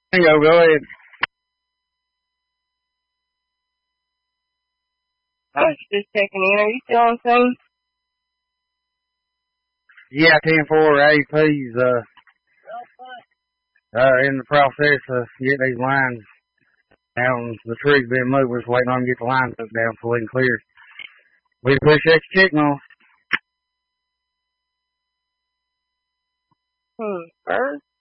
Go ahead. I was just checking in. Are you still on scene? Yeah, 10-4 AP's, in the process of getting these lines down. The tree's being moved. We're just waiting on them to get the lines up down so we can clear. We appreciate you checking on. First?